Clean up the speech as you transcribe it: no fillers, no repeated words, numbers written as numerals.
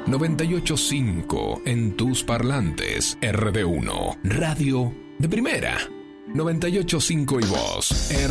98.5 en tus parlantes. RD1, radio de primera. 98.5 y vos.